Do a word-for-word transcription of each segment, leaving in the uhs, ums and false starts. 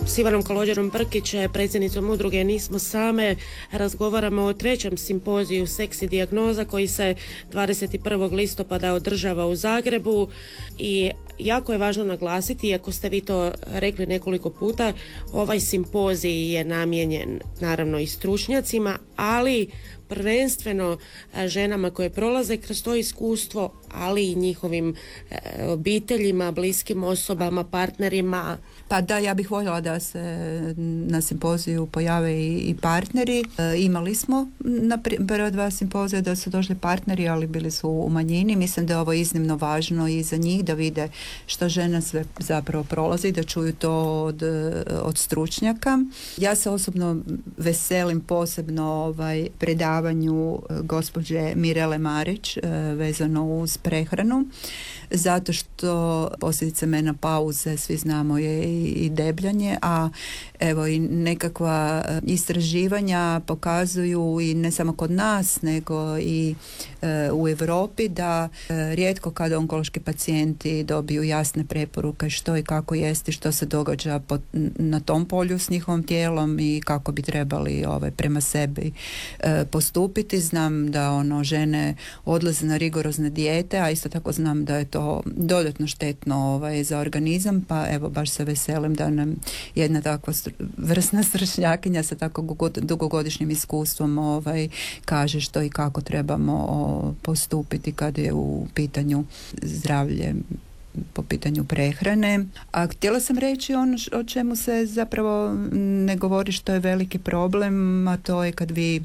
s Ivanom Kalođerom Brkić, predsjednicom udruge Nismo same, razgovaramo o trećem simpoziju Seksi dijagnoza koji se dvadeset prvog listopada održava u Zagrebu i jako je važno naglasiti, iako ste vi to rekli nekoliko puta, ovaj simpozij je namijenjen naravno i stručnjacima, ali prvenstveno ženama koje prolaze kroz to iskustvo, ali i njihovim e, obiteljima, bliskim osobama, partnerima. Pa da, ja bih voljela da se na simpoziju pojave i, i partneri. E, imali smo na prva dva simpozija da su došli partneri, ali bili su u manjini. Mislim da je ovo iznimno važno i za njih da vide što žena sve zapravo prolazi, da čuju to od, od stručnjaka. Ja se osobno veselim posebno ovaj predavanju gospođe Mirele Marić e, vezano uz prehranu, zato što posljedice menopauze, svi znamo, je i, i debljanje, a evo i nekakva istraživanja pokazuju i ne samo kod nas, nego i e, u Europi da e, rijetko kada onkološki pacijenti dobiju jasne preporuke što i kako jesti, što se događa pod, na tom polju s njihovom tijelom i kako bi trebali ovaj, prema sebi e, postupiti. Znam da ono žene odlaze na rigorozne dijete, a isto tako znam da je to dodatno štetno ovaj, za organizam, pa evo baš se veselim da nam jedna takva vrsna stručnjakinja sa tako dugogodišnjim iskustvom ovaj, kaže što i kako trebamo o, postupiti kad je u pitanju zdravlje po pitanju prehrane. A htjela sam reći ono o čemu se zapravo ne govori, što je veliki problem, a to je kad vi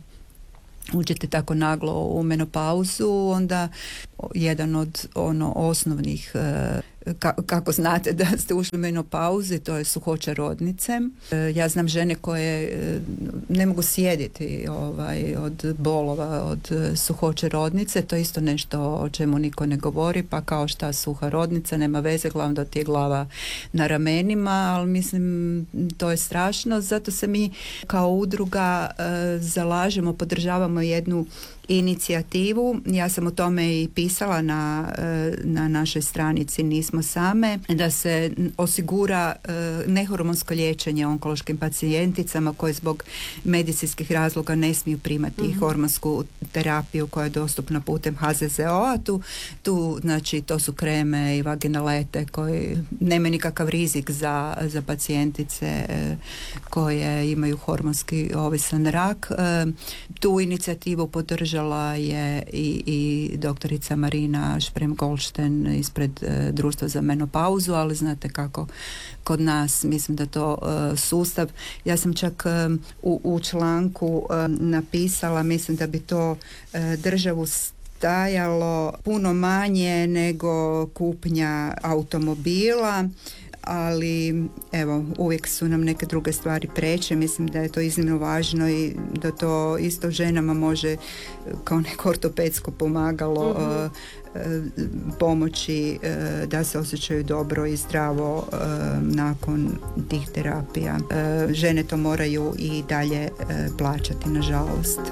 uđete tako naglo u menopauzu, onda jedan od ono osnovnih e, ka, kako znate da ste ušli u menopauzi, to je suhoća rodnice. E, ja znam žene koje e, ne mogu sjediti ovaj, od bolova, od e, suhoće rodnice, to je isto nešto o čemu niko ne govori, pa kao šta suha rodnica, nema veze, glavno da ti je glava na ramenima, ali mislim to je strašno, zato se mi kao udruga e, zalažemo, podržavamo jednu inicijativu. Ja sam o tome i pisala na, na našoj stranici Nismo same, da se osigura nehormonsko liječenje onkološkim pacijenticama koje zbog medicinskih razloga ne smiju primati mm-hmm. hormonsku terapiju koja je dostupna putem H Z Z O-a. Tu, tu znači to su kreme i vaginalete koji nemaju nikakav rizik za, za pacijentice koje imaju hormonski ovisan rak. Tu inicijativu podržala je i, i doktorica Marina Šprem-Goldšten ispred e, društva za menopauzu, ali znate kako kod nas, mislim da to e, sustav, ja sam čak e, u, u članku e, napisala, mislim da bi to e, državu stajalo puno manje nego kupnja automobila, ali evo, uvijek su nam neke druge stvari preče. Mislim da je to iznimno važno i da to isto ženama može kao neko ortopedsko pomagalo mm-hmm. uh, pomoći uh, da se osjećaju dobro i zdravo uh, nakon tih terapija. Uh, žene to moraju i dalje uh, plaćati, nažalost.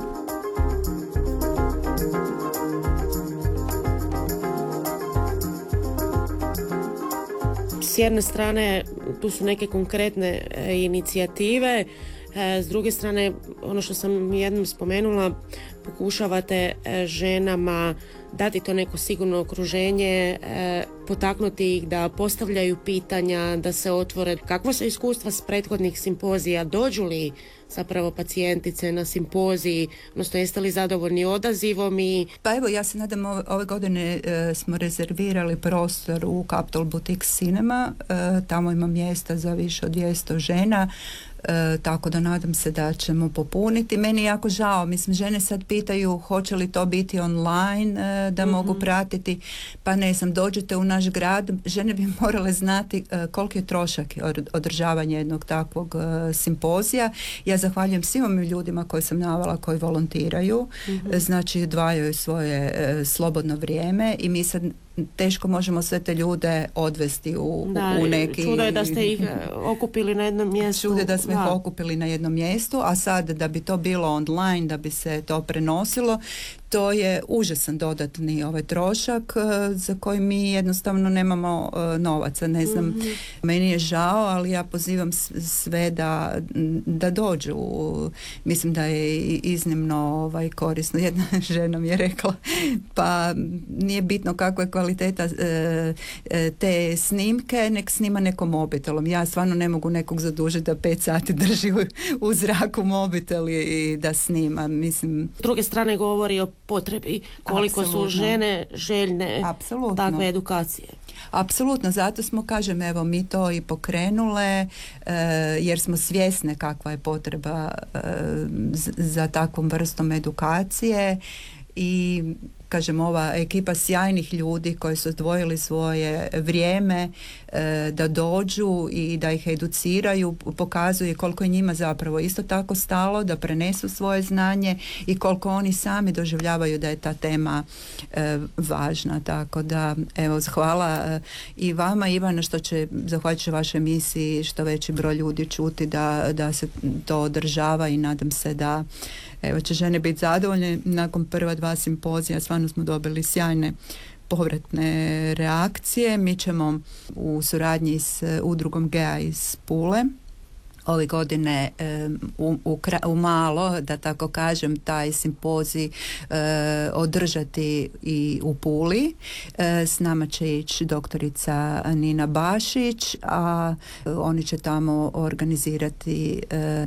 S jedne strane tu su neke konkretne e, inicijative, e, s druge strane ono što sam jednom spomenula, pokušavate e, ženama dati to neko sigurno okruženje, e, potaknuti ih da postavljaju pitanja, da se otvore. Kakvo su iskustva s prethodnih simpozija? Dođu li zapravo pacijentice na simpoziji, odnosno jeste li zadovoljni odazivom? I... Pa evo, ja se nadam, ove, ove godine e, smo rezervirali prostor u Capital Boutique Cinema, e, tamo ima mjesta za više od dvjesto žena, e, tako da nadam se da ćemo popuniti. Meni je jako žao, mislim, žene sad pitaju hoće li to biti online, e, da mm-hmm. mogu pratiti, pa ne znam, dođete u naš grad, žene bi morale znati e, koliki je trošak održavanja jednog takvog e, simpozija. Ja zahvaljujem svim ovim ljudima koje sam navala, koji volontiraju, mm-hmm. znači odvajaju svoje e, slobodno vrijeme i mi sad teško možemo sve te ljude odvesti u, da, u neki... Čudo je da ste ih okupili na jednom mjestu. Čudo je da smo da. ih okupili na jednom mjestu, a sad da bi to bilo online, da bi se to prenosilo, To je užasan dodatni ovaj trošak za koji mi jednostavno nemamo novaca. Ne znam, mm-hmm. meni je žao, ali ja pozivam sve da, da dođu. Mislim da je iznimno ovaj, korisno. Jedna žena mi je rekla, pa nije bitno kakva je kvaliteta te snimke, nek snima nekom mobitelom. Ja stvarno ne mogu nekog zadužiti da pet sati drži u, u zraku mobitel i, i da snima. Mislim... S druge strane govori o potrebi koliko Apsolutno. Su žene željne Apsolutno. Takve edukacije. Apsolutno, zato smo, kažem, evo mi to i pokrenule e, jer smo svjesne kakva je potreba e, z, za takvom vrstom edukacije i kažem, ova ekipa sjajnih ljudi koji su odvojili svoje vrijeme e, da dođu i da ih educiraju, pokazuje koliko je njima zapravo isto tako stalo da prenesu svoje znanje i koliko oni sami doživljavaju da je ta tema e, važna. Tako da, evo, hvala e, i vama, Ivana, što će, zahvaljujući vašoj emisiji, što veći broj ljudi čuti da, da se to održava i nadam se da evo će žene biti zadovoljne. Nakon prva dva simpozija stvarno smo dobili sjajne povratne reakcije. Mi ćemo u suradnji s udrugom G E A iz Pule ove godine u, u, u malo, da tako kažem, taj simpozij e, održati i u Puli. E, s nama će ići doktorica Nina Bašić, a oni će tamo organizirati e,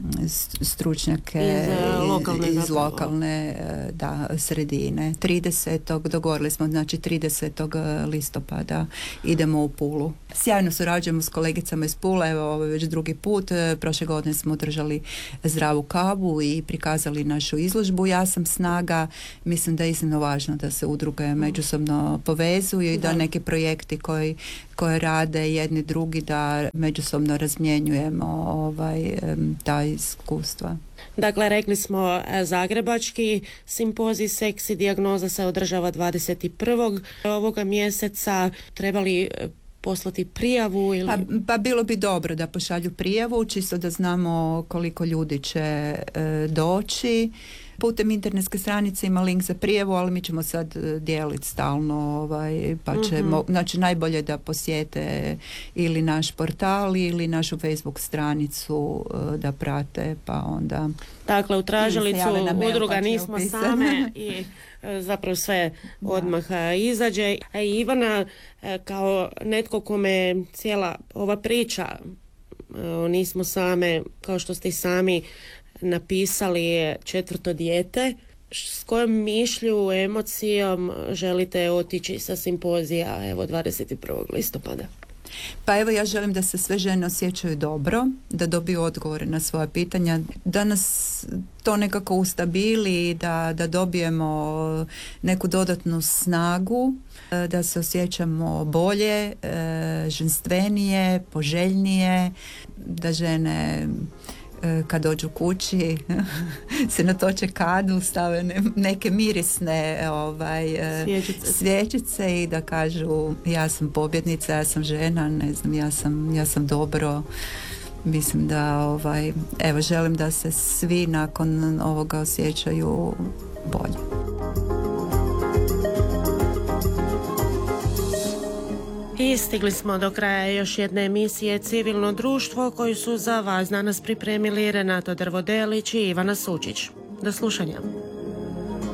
stručnjake iz lokalne, iz, iz lokalne e, da, sredine. tridesetog dogovorili smo, znači tridesetog listopada idemo u Pulu. Sjajno surađujemo s kolegicama iz Pule, evo ovo je već drugi put. Prošle godine smo održali zdravu kavu i prikazali našu izložbu Ja sam snaga. Mislim da je iznimno važno da se udruge međusobno povezuju i da, da neki projekti koji, koje rade jedni drugi da međusobno razmjenjujemo ovaj, ta iskustva. Dakle, rekli smo, zagrebački simpozij Seksi dijagnoza se održava dvadeset prvog ovoga mjeseca. Trebali poslati prijavu ili... Pa, pa bilo bi dobro da pošalju prijavu, čisto da znamo koliko ljudi će e, doći. Putem internetske stranice ima link za prijavu, ali mi ćemo sad dijeliti stalno, ovaj, pa ćemo, mm-hmm. znači najbolje da posjete ili naš portal ili našu Facebook stranicu da prate, pa onda... Dakle, u tražilicu udruga pa Nismo same i zapravo sve odmah da. izađe. A Ivana, kao netko kome cijela ova priča o Nismo same, kao što ste i sami napisali, je četvrto dijete, s kojom mišlju, emocijom želite otići sa simpozija evo dvadeset prvog listopada? Pa evo, ja želim da se sve žene osjećaju dobro, da dobiju odgovore na svoja pitanja, da nas to nekako ustabili, da, da dobijemo neku dodatnu snagu, da se osjećamo bolje, ženstvenije, poželjnije, da žene kad dođu kući se natoče kadu, stave neke mirisne ovaj, svječice. svječice i da kažu ja sam pobjednica, ja sam žena, ne znam, ja sam, ja sam dobro. Mislim da ovaj, evo, želim da se svi nakon ovoga osjećaju bolje. I stigli smo do kraja još jedne emisije Civilno društvo koju su za vas danas pripremili Renato Drvodelić i Ivana Sučić. Do slušanja.